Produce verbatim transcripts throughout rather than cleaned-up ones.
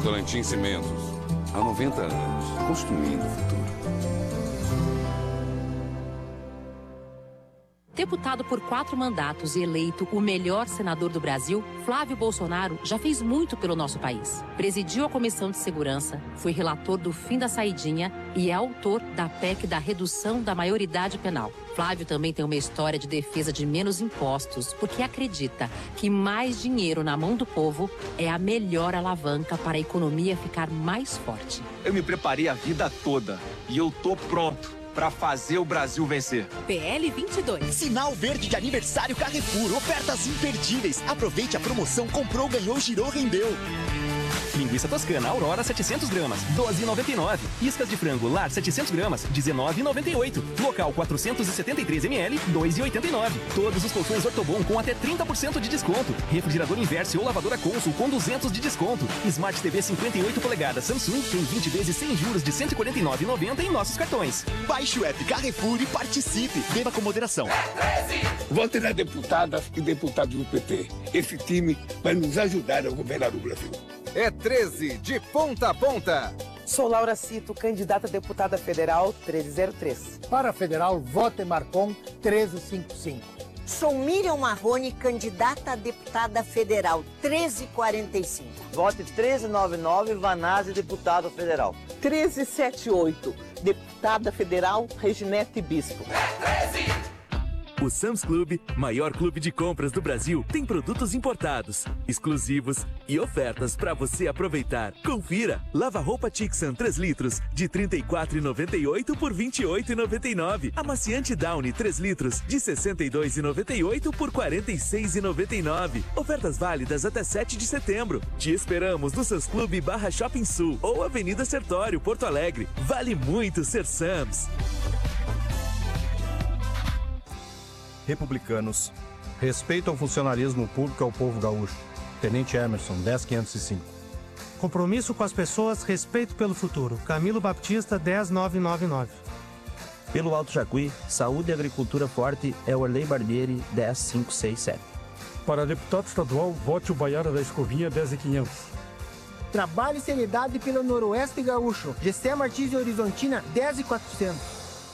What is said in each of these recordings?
Votorantim Cimentos. Há noventa anos, construindo o futuro. Deputado por quatro mandatos e eleito o melhor senador do Brasil, Flávio Bolsonaro já fez muito pelo nosso país. Presidiu a Comissão de Segurança, foi relator do fim da saidinha e é autor da P E C da redução da maioridade penal. Flávio também tem uma história de defesa de menos impostos, porque acredita que mais dinheiro na mão do povo é a melhor alavanca para a economia ficar mais forte. Eu me preparei a vida toda e eu tô pronto para fazer o Brasil vencer. P L vinte e dois. Sinal verde de aniversário Carrefour. Ofertas imperdíveis. Aproveite a promoção. Comprou, ganhou, girou, rendeu. Linguiça toscana Aurora setecentos gramas, doze reais e noventa e nove centavos. Iscas de frango Lar setecentos gramas, dezenove reais e noventa e oito centavos. Local quatrocentos e setenta e três mililitros, dois reais e oitenta e nove centavos. Todos os colchões Ortobon com até trinta por cento de desconto. Refrigerador Inverse ou lavadora Consul com duzentos de desconto. Smart T V cinquenta e oito polegadas Samsung tem vinte vezes sem juros de cento e quarenta e nove reais e noventa centavos em nossos cartões. Baixe o app Carrefour e participe. Beba com moderação. Vote nas deputadas e deputados do P T. Esse time vai nos ajudar a governar o Brasil. É treze, de ponta a ponta. Sou Laura Cito, candidata a deputada federal treze zero três. Para a federal, vote Marcon treze cinquenta e cinco. Sou Miriam Marrone, candidata a deputada federal treze quarenta e cinco. Vote treze noventa e nove, Vanazzi, deputado federal. treze setenta e oito, deputada federal Reginete Bispo. É treze. O Sam's Club, maior clube de compras do Brasil, tem produtos importados, exclusivos e ofertas para você aproveitar. Confira! Lava-roupa Tixan três litros de trinta e quatro reais e noventa e oito centavos por vinte e oito reais e noventa e nove centavos. Amaciante Downy três litros de sessenta e dois reais e noventa e oito centavos por quarenta e seis reais e noventa e nove centavos. Ofertas válidas até sete de setembro. Te esperamos no Sam's Club barra Shopping Sul ou Avenida Sertório, Porto Alegre. Vale muito ser Sam's. Republicanos. Respeito ao funcionalismo público ao povo gaúcho. Tenente Emerson, dez mil quinhentos e cinco. Compromisso com as pessoas, respeito pelo futuro. Camilo Baptista, dez mil novecentos e noventa e nove. Pelo Alto Jacuí, saúde e agricultura forte é o Arley Barbieri, dez mil quinhentos e sessenta e sete. Para deputado estadual, vote o Baiara da Escovinha, dez mil e quinhentos. Trabalho e seriedade pelo Noroeste Gaúcho. Gessé Martins e Horizontina, dez mil e quatrocentos.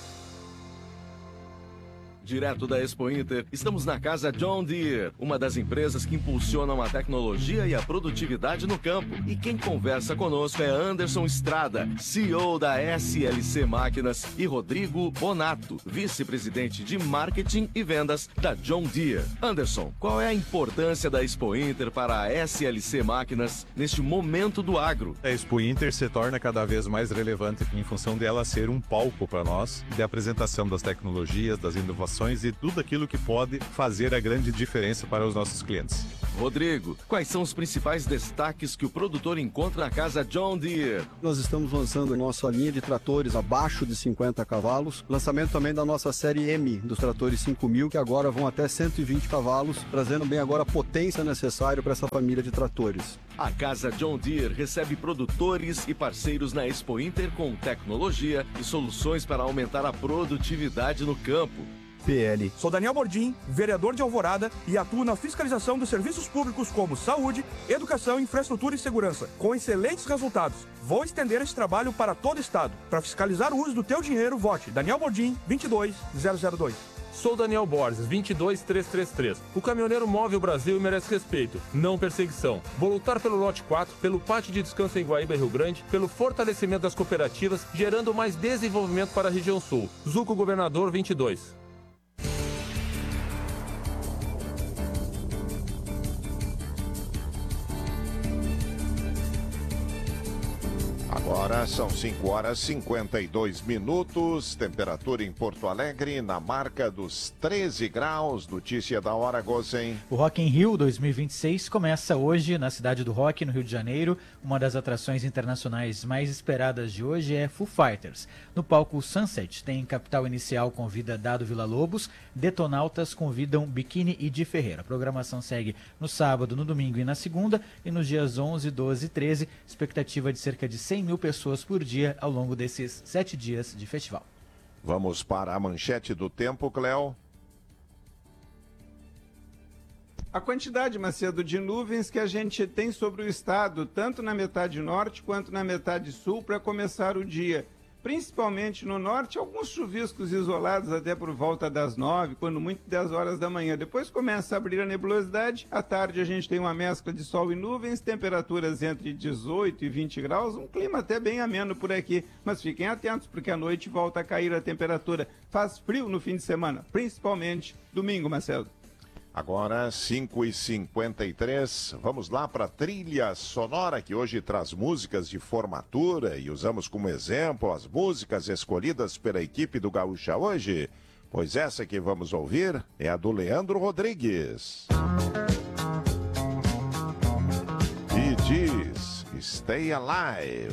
Direto da Expo Inter, estamos na Casa John Deere, uma das empresas que impulsionam a tecnologia e a produtividade no campo. E quem conversa conosco é Anderson Estrada, C E O da S L C Máquinas, e Rodrigo Bonato, vice-presidente de marketing e vendas da John Deere. Anderson, qual é a importância da Expo Inter para a S L C Máquinas neste momento do agro? A Expo Inter se torna cada vez mais relevante em função dela ser um palco para nós, de apresentação das tecnologias, das inovações e tudo aquilo que pode fazer a grande diferença para os nossos clientes. Rodrigo, quais são os principais destaques que o produtor encontra na Casa John Deere? Nós estamos lançando nossa linha de tratores abaixo de cinquenta cavalos, lançamento também da nossa série M, dos tratores cinco mil, que agora vão até cento e vinte cavalos, trazendo bem agora a potência necessária para essa família de tratores. A Casa John Deere recebe produtores e parceiros na Expo Inter com tecnologia e soluções para aumentar a produtividade no campo. P L. Sou Daniel Bordim, vereador de Alvorada, e atuo na fiscalização dos serviços públicos como saúde, educação, infraestrutura e segurança, com excelentes resultados. Vou estender esse trabalho para todo o estado. Para fiscalizar o uso do teu dinheiro, vote Daniel Bordim, vinte e dois zero zero dois. Sou Daniel Borges, vinte e dois mil trezentos e trinta e três. O caminhoneiro move o Brasil e merece respeito, não perseguição. Vou lutar pelo lote quatro, pelo pátio de descanso em Guaíba e Rio Grande, pelo fortalecimento das cooperativas, gerando mais desenvolvimento para a região sul. Zuco Governador vinte e dois. Agora são cinco horas e cinquenta e dois minutos, temperatura em Porto Alegre na marca dos treze graus. Notícia da hora, Gosen. O Rock in Rio dois mil e vinte e seis começa hoje na cidade do Rock, no Rio de Janeiro. Uma das atrações internacionais mais esperadas de hoje é Foo Fighters. No palco Sunset tem Capital Inicial convida Dado Villa-Lobos, Detonautas convidam Biquíni e Di Ferreira. A programação segue no sábado, no domingo e na segunda, e nos dias onze, doze e treze, expectativa de cerca de cem mil pessoas por dia ao longo desses sete dias de festival. Vamos para a manchete do tempo, Cléo. A quantidade, Macedo, de nuvens que a gente tem sobre o estado, tanto na metade norte quanto na metade sul, para começar o dia. Principalmente no norte, alguns chuviscos isolados até por volta das nove, quando muito dez horas da manhã. Depois começa a abrir a nebulosidade. À tarde a gente tem uma mescla de sol e nuvens, temperaturas entre dezoito e vinte graus, um clima até bem ameno por aqui. Mas fiquem atentos, porque à noite volta a cair a temperatura. Faz frio no fim de semana, principalmente domingo, Marcelo. Agora, cinco e cinquenta e três, vamos lá para a trilha sonora que hoje traz músicas de formatura e usamos como exemplo as músicas escolhidas pela equipe do Gaúcha hoje. Pois essa que vamos ouvir é a do Leandro Rodrigues. E diz, Stay Alive.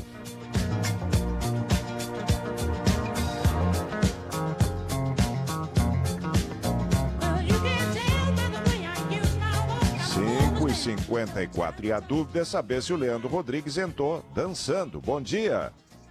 cinco e cinquenta e quatro. E a dúvida é saber se o Leandro Rodrigues entrou dançando. Bom dia.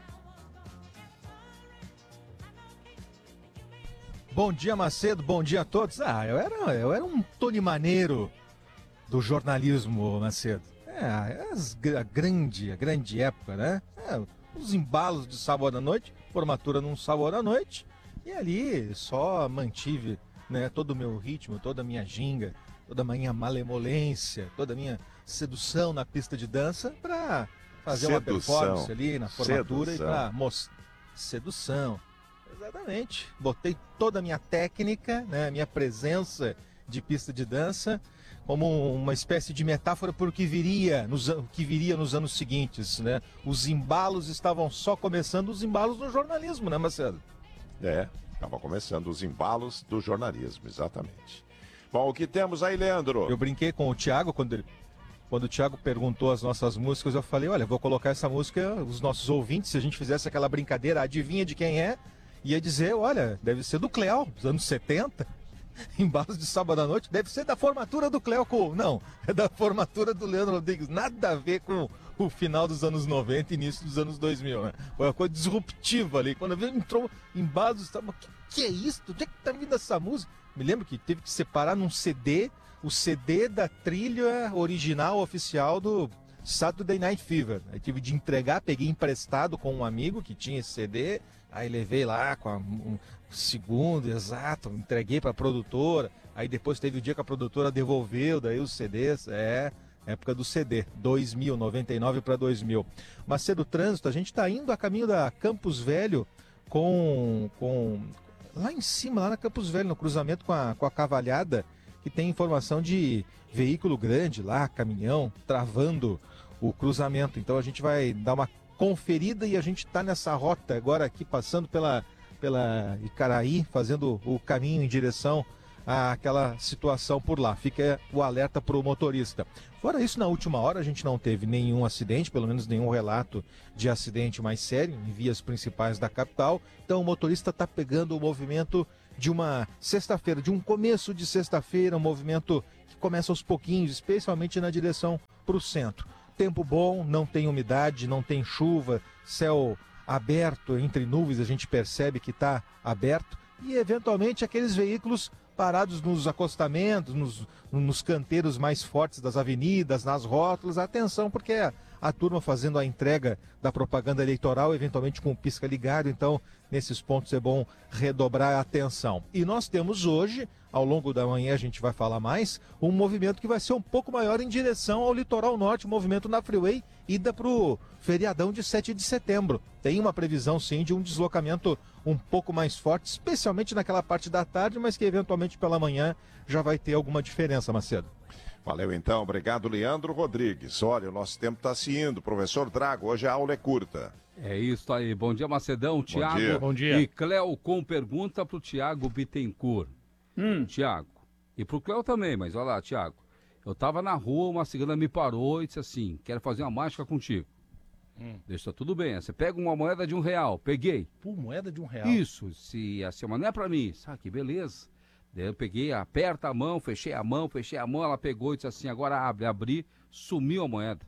Bom dia, Macedo. Bom dia a todos. Ah, eu era, eu era um Tony Maneiro do jornalismo, Macedo. É, a grande, a grande época, né? É, os embalos de sábado à noite, formatura num sábado à noite. E ali só mantive, né, todo o meu ritmo, toda a minha ginga, toda a minha malemolência, toda a minha sedução na pista de dança para fazer sedução. Uma performance ali na formatura sedução. E para mostrar sedução. Exatamente. Botei toda a minha técnica, né, minha presença de pista de dança como uma espécie de metáfora para o que viria nos, que viria nos anos seguintes, né? Os embalos estavam só começando, os embalos do jornalismo, né, Marcelo? É, estavam começando os embalos do jornalismo, exatamente. Bom, o que temos aí, Leandro? Eu brinquei com o Thiago quando ele, quando o Thiago perguntou as nossas músicas, eu falei, olha, vou colocar essa música, os nossos ouvintes, se a gente fizesse aquela brincadeira, adivinha de quem é, ia dizer, olha, deve ser do Cléo, dos anos setenta, embalos de sábado à noite, deve ser da formatura do Cléo com... Não, é da formatura do Leandro Rodrigues, nada a ver com o final dos anos noventa e início dos anos dois mil, né? Foi uma coisa disruptiva ali, quando eu entrou embalos de sábado, que, que é isso? Onde é que tá vindo essa música? Me lembro que teve que separar num C D, o C D da trilha original oficial do Saturday Night Fever. Aí tive de entregar, peguei emprestado com um amigo que tinha esse C D, aí levei lá com a, um segundo, exato, entreguei para a produtora, aí depois teve o dia que a produtora devolveu, daí os C Ds, é, época do C D, dois mil, noventa e nove para dois mil. Macedo Trânsito, a gente está indo a caminho da Campos Velho com... com lá em cima, lá na Campos Velho, no cruzamento com a, com a Cavalhada, que tem informação de veículo grande lá, caminhão, travando o cruzamento. Então a gente vai dar uma conferida e a gente está nessa rota agora aqui, passando pela, pela Icaraí, fazendo o caminho em direção àquela situação por lá. Fica o alerta para o motorista. Fora isso, na última hora a gente não teve nenhum acidente, pelo menos nenhum relato de acidente mais sério em vias principais da capital. Então o motorista está pegando o movimento de uma sexta-feira, de um começo de sexta-feira, um movimento que começa aos pouquinhos, especialmente na direção para o centro. Tempo bom, não tem umidade, não tem chuva, céu aberto entre nuvens, a gente percebe que está aberto. E eventualmente aqueles veículos parados nos acostamentos, nos, nos canteiros mais fortes das avenidas, nas rótulas. Atenção, porque a, a turma fazendo a entrega da propaganda eleitoral, eventualmente com o pisca ligado, então nesses pontos é bom redobrar a atenção. E nós temos hoje, ao longo da manhã a gente vai falar mais, um movimento que vai ser um pouco maior em direção ao litoral norte, um movimento na Freeway, ida para o feriadão de sete de setembro. Tem uma previsão sim de um deslocamento um pouco mais forte, especialmente naquela parte da tarde, mas que eventualmente pela manhã já vai ter alguma diferença, Macedo. Valeu então, obrigado Leandro Rodrigues. Olha, o nosso tempo está se indo, professor Drago, hoje a aula é curta. É isso aí, bom dia Macedão, Tiago. Dia. Bom dia. E Cléo com pergunta para o Tiago Bittencourt. Hum. Tiago, e para o Cléo também, mas olha lá, Tiago, eu estava na rua, uma cigana me parou e disse assim, quero fazer uma mágica contigo. Hum. Deixa tudo bem, você pega uma moeda de um real, peguei. Pô, moeda de um real? Isso, se assim, mas não é pra mim, sabe, que beleza. Daí eu peguei, aperta a mão, fechei a mão, fechei a mão, ela pegou e disse assim, agora abre, abri, sumiu a moeda.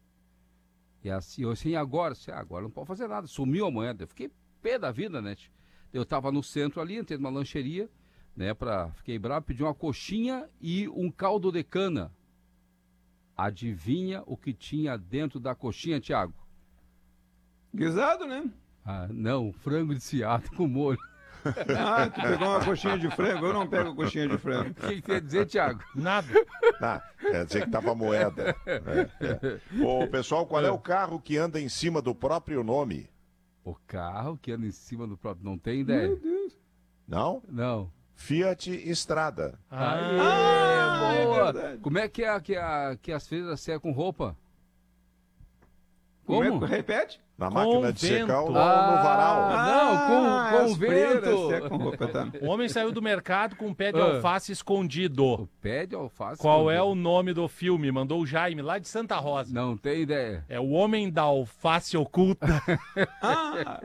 E assim, eu assim, agora, assim, agora não pode fazer nada, sumiu a moeda. Eu fiquei pé da vida, né? Eu tava no centro ali, entrei numa lancheria, né, pra, fiquei bravo, pedi uma coxinha e um caldo de cana. Adivinha o que tinha dentro da coxinha, Thiago? Guisado, né? Ah, não, frango desfiado com molho. Ah, tu pegou uma coxinha de frango? Eu não pego coxinha de frango. O que, que quer dizer, Thiago? Nada. Ah, quer dizer que tava moeda. É, é. Ô, pessoal, qual é o carro que anda em cima do próprio nome? O carro que anda em cima do próprio... Não tem ideia. Meu Deus. Não? Não. Fiat Strada. Ah, é boa! verdade. Como é que, é, que, a, que as feiras secam roupa? Como? Como? É, repete? Na máquina de vento. secar ou no, Ah, no varal? Não, com, com as vento. freiras secam roupa também. O homem saiu do mercado com um pé de Ah. alface escondido. O pé de alface. Qual é o nome do filme? Mandou o Jaime, lá de Santa Rosa. Não tem ideia. É O Homem da Alface Oculta. Ah,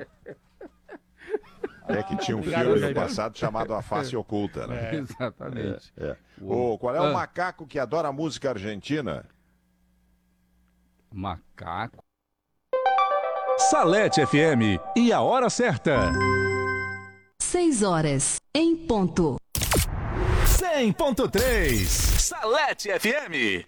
É que tinha um Obrigado, filme no Jair. passado chamado A Face Oculta, né? É. Exatamente. É, é. Ô, qual é o Ah. macaco que adora a música argentina? Macaco. Salete F M e a hora certa. seis horas em ponto. cem ponto três. Salete F M.